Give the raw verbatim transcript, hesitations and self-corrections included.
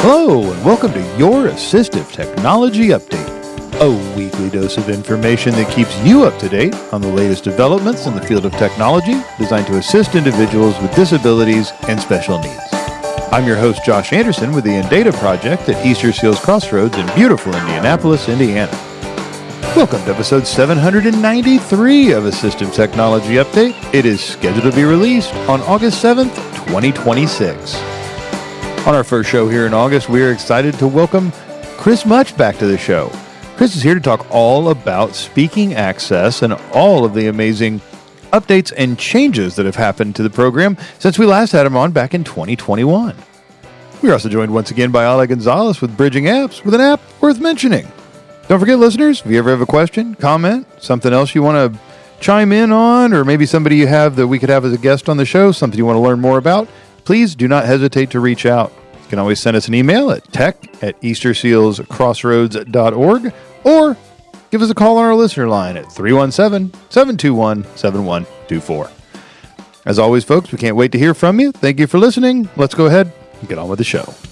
Hello, and welcome to your Assistive Technology Update, a weekly dose of information that keeps you up to date on the latest developments in the field of technology designed to assist individuals with disabilities and special needs. I'm your host, Josh Anderson, with the Indata Project at Easter Seals Crossroads in beautiful Indianapolis, Indiana. Welcome to episode seven hundred ninety-three of Assistive Technology Update. It is scheduled to be released on August seventh, twenty twenty-six. On our first show here in August, we are excited to welcome Chris Much back to the show. Chris is here to talk all about Speaking Access and all of the amazing updates and changes that have happened to the program since we last had him on back in twenty twenty-one. We're also joined once again by Ale Gonzalez with Bridging Apps, with an app worth mentioning. Don't forget, listeners, if you ever have a question, comment, something else you want to chime in on, or maybe somebody you have that we could have as a guest on the show, something you want to learn more about, please do not hesitate to reach out. You can always send us an email at tech at easter seals crossroads dot org or give us a call on our listener line at three one seven, seven two one, seven one two four. As always, folks, we can't wait to hear from you. Thank you for listening. Let's go ahead and get on with the show.